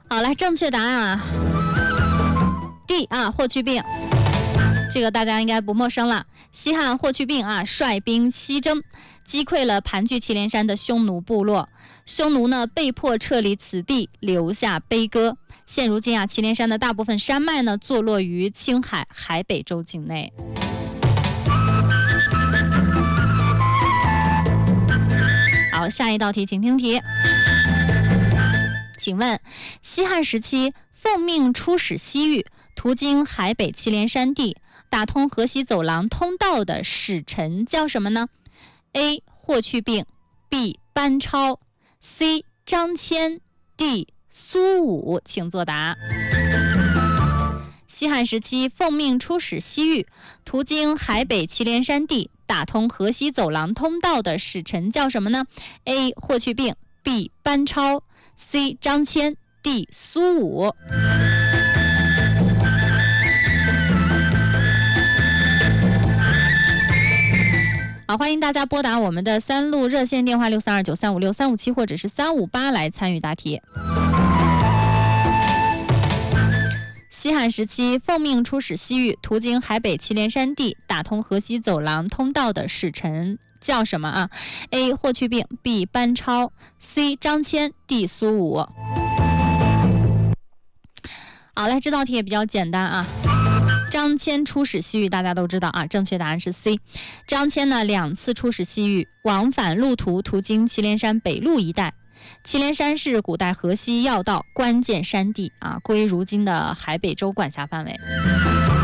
好，来正确答案啊 ，D 啊，霍去病。这个大家应该不陌生了。西汉霍去病啊，率兵西征，击溃了盘踞祁连山的匈奴部落。匈奴呢，被迫撤离此地，留下悲歌。现如今啊，祁连山的大部分山脉呢，坐落于青海、海北州境内。好，下一道题，请听题。请问，西汉时期奉命出使西域，途经海北祁连山地，打通河西走廊通道的使臣叫什么呢 ？A. 霍去病 B. 班超 C. 张骞 D. 苏武，请作答。西汉时期奉命出使西域，途经海北祁连山地，打通河西走廊通道的使臣叫什么呢 ？A. 霍去病 B. 班超 C. 张骞 D. 苏武。好，欢迎大家拨打我们的3路热线电话6329356357或者是358来参与答题。西汉时期奉命出使西域，途经海北祁连山地，打通河西走廊通道的使臣叫什么啊 ？A. 霍去病 B. 班超 C. 张骞 D. 苏武。好，来，这道题也比较简单啊。张骞出使西域，大家都知道啊，正确答案是 C。张骞呢2次出使西域，往返路途途经祁连山北麓一带。祁连山是古代河西要道关键山地啊，归如今的海北州管辖范围。